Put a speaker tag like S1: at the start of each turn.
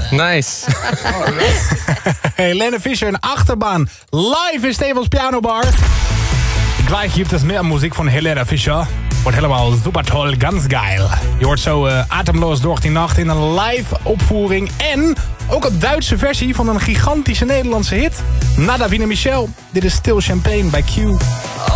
S1: Nice.
S2: Helene Fischer, een achterbaan. Live in Stevens Pianobar. Gleich gibt es meer muziek van Helene Fischer. Wordt helemaal super toll, ganz geil. Je hoort zo Atemloos door die nacht in een live opvoering. En ook een Duitse versie van een gigantische Nederlandse hit. Nada Wiener Michel. Dit is Stil Champagne bij Q.